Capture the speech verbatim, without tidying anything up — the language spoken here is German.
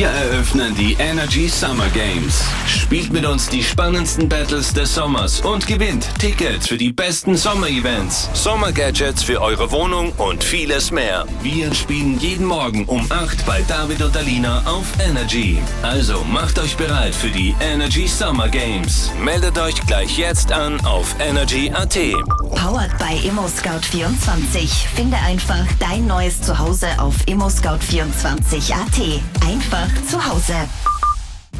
Wir eröffnen die Energy Summer Games. Spielt mit uns die spannendsten Battles des Sommers und gewinnt Tickets für die besten Sommer-Events, Sommer-Gadgets für eure Wohnung und vieles mehr. Wir spielen jeden Morgen um acht bei David und Alina auf Energy. Also macht euch bereit für die Energy Summer Games. Meldet euch gleich jetzt an auf energy punkt a t. Powered by ImmoScout vierundzwanzig. Finde einfach dein neues Zuhause auf immo scout vierundzwanzig punkt a t. Einfach zu Hause.